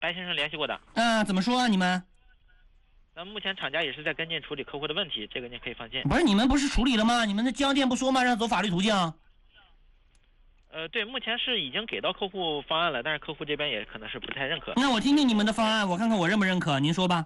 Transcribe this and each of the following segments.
白先生联系过的。 怎么说啊？你们？ 咱们目前厂家也是在跟进处理客户的问题，这个您可以放心。 不是你们不是处理了吗？你们的经销店不说吗？让走法律途径。 对，目前是已经给到客户方案了，但是客户这边也可能是不太认可。 那我听听你们的方案，我看看我认不认可，您说吧。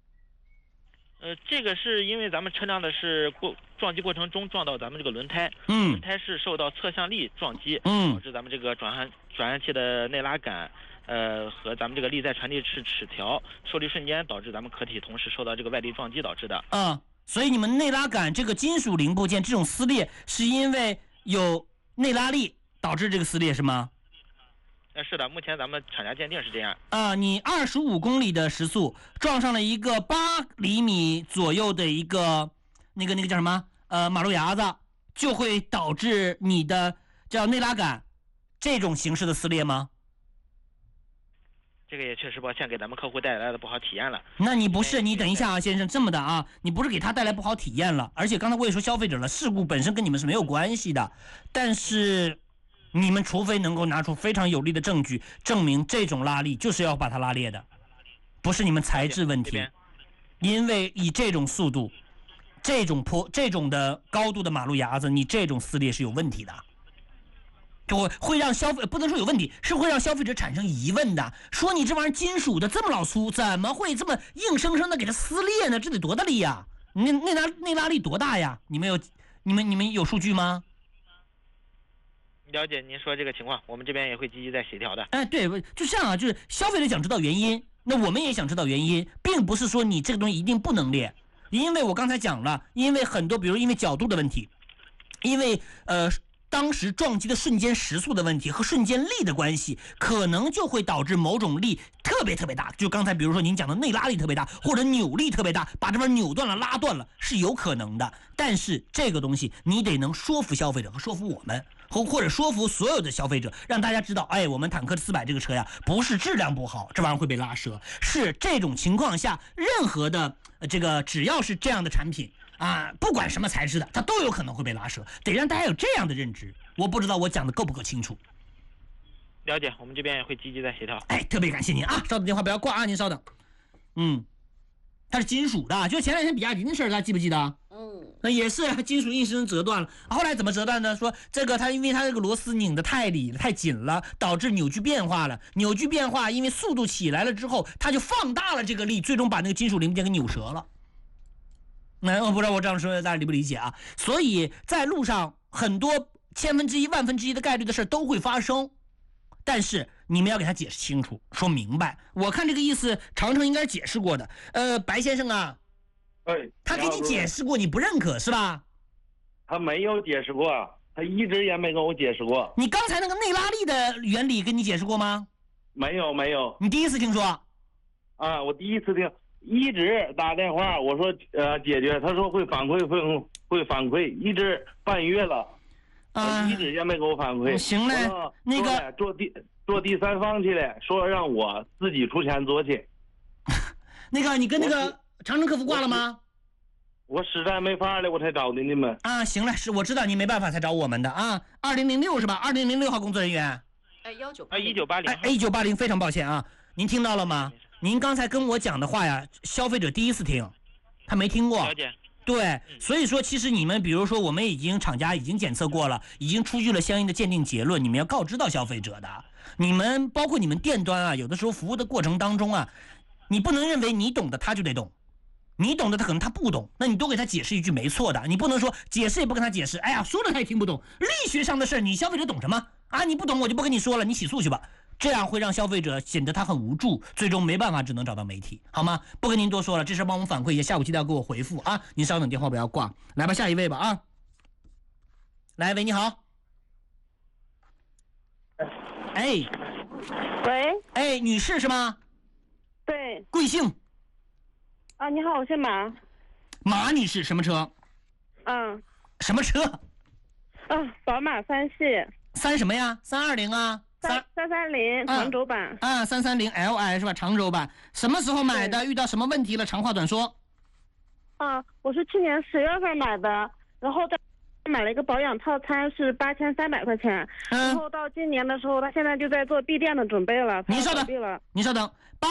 这个是因为咱们车辆的是撞击过程中撞到咱们这个轮胎，轮胎是受到侧向力撞击，导致咱们这个转向器的内拉杆，和咱们这个力载传递是齿条受力瞬间导致咱们壳体同时受到这个外力撞击导致的。 所以你们内拉杆这个金属零部件这种撕裂，是因为有内拉力导致这个撕裂是吗？ 是的，目前咱们厂家鉴定是这样。 你25公里的时速撞上了一个8厘米左右的一个那个叫什么马路牙子，就会导致你的叫内拉杆这种形式的撕裂吗？ 这个也确实抱歉给咱们客户带来的不好体验了。 那你不是，你等一下啊，先生，这么的啊，你不是给他带来不好体验了，而且刚才我也说消费者了，事故本身跟你们是没有关系的，但是你们除非能够拿出非常有力的证据证明这种拉力就是要把它拉裂的，不是你们材质问题，因为以这种速度这种的高度的马路牙子，你这种撕裂是有问题的，就会让消费不能说有问题，是会让消费者产生疑问的，说你这玩意儿金属的这么老粗，怎么会这么硬生生的给它撕裂呢？这得多大力呀？内拉力多大呀？你们有数据吗？ 了解您说这个情况，我们这边也会积极在协调的。 对，就这样啊，就是消费者想知道原因，那我们也想知道原因，并不是说你这个东西一定不能裂，因为我刚才讲了，因为很多，比如因为角度的问题，因为当时撞击的瞬间时速的问题和瞬间力的关系，可能就会导致某种力特别大，就刚才比如说您讲的内拉力特别大，或者扭力特别大，把这边扭断了拉断了，是有可能的。但是这个东西你得能说服消费者和说服我们，或者说服所有的消费者，让大家知道，我们坦克400这个车呀，不是质量不好，这玩意儿会被拉折，是这种情况下，任何的这个只要是这样的产品不管什么材质的，它都有可能会被拉折，得让大家有这样的认知。我不知道我讲的够不够清楚。 了解，我们这边也会积极在协调。 特别感谢您啊，稍等电话不要挂啊，您稍等。它是金属的，就前两天比亚迪那事儿，大家记不记得？那也是金属硬生生折断了。后来怎么折断呢？说这个因为它这个螺丝拧得太里了、太紧了，导致扭矩变化了。扭矩变化，因为速度起来了之后，它就放大了这个力，最终把那个金属零部件给扭折了。我不知道我这样说大家理不理解啊？所以在路上很多千分之一、万分之一的概率的事都会发生，但是你们要给他解释清楚，说明白。我看这个意思，长城应该解释过的。白先生啊，他给你解释过，你不认可是吧？ 他没有解释过，他一直也没跟我解释过。 你刚才那个内拉力的原理跟你解释过吗？ 没有。 你第一次听说？ 我第一次听。一直打电话，我说解决，他说会反馈，会反馈，一直半月了，一直也没给我反馈。 行嘞，那个做第三方去了，说让我自己出钱做去。 那个你跟那个长城客服挂了吗？ 我实在没法了，我才找的你们。 行了，是我知道你没办法才找我们的2006是吧？2006号工作人员。1980，非常抱歉啊，您听到了吗？您刚才跟我讲的话呀，消费者第一次听，他没听过。 了解。 对，所以说其实你们比如说我们厂家已经检测过了，已经出具了相应的鉴定结论，你们要告知到消费者的。你们包括你们店端有的时候服务的过程当中你不能认为你懂的他就得懂，你懂的他可能他不懂，那你多给他解释一句没错的，你不能说解释也不跟他解释，说了他也听不懂。力学上的事你消费者懂什么你不懂我就不跟你说了，你起诉去吧。这样会让消费者显得他很无助，最终没办法，只能找到媒体，好吗？不跟您多说了，这事帮我们反馈一下，下午记得要给我回复您稍等，电话不要挂。来吧，下一位吧来，喂，你好。 喂， 女士是吗？ 对。 贵姓？ 你好，我姓马。 马女士，什么车？什么车？ 宝马3系。 3什么呀？320啊 ？330长轴版 330 Li 是吧？长轴版。什么时候买的？遇到什么问题了？长话短说。 我是去年10月份买的，然后在买了一个保养套餐，是8300块钱。然后到今年的时候，他现在就在做闭店的准备了。 你稍等，